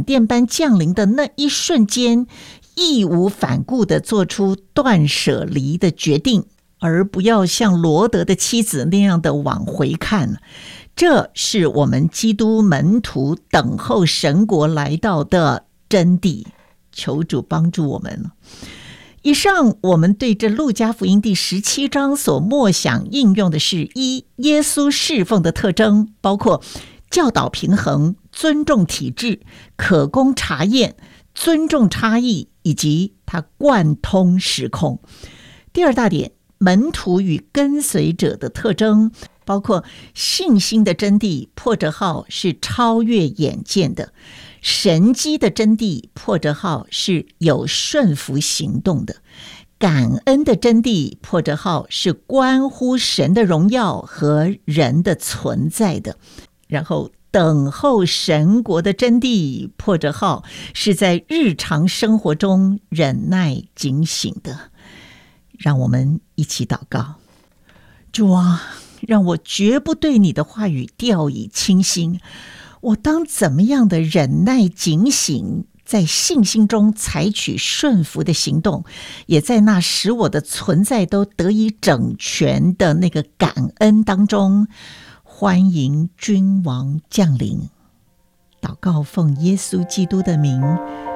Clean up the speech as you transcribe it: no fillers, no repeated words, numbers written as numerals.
电般降临的那一瞬间，义无反顾地做出断舍离的决定，而不要像罗德的妻子那样的往回看。这是我们基督门徒等候神国来到的真谛。求主帮助我们。以上我们对这路加福音第17章所默想应用的是：一、耶稣侍奉的特征，包括教导平衡、尊重体制、可供查验、尊重差异，以及他贯通时空。第二大点，门徒与跟随者的特征，包括信心的真谛，破折号是超越眼见的；神迹的真谛，破折号是有顺服行动的；感恩的真谛，破折号是关乎神的荣耀和人的存在的；然后等候神国的真谛，破折号是在日常生活中忍耐警醒的。让我们一起祷告。主啊，让我绝不对你的话语掉以轻心，我当怎么样的忍耐警醒，在信心中采取顺服的行动，也在那使我的存在都得以整全的那个感恩当中，欢迎君王降临。祷告奉耶稣基督的名，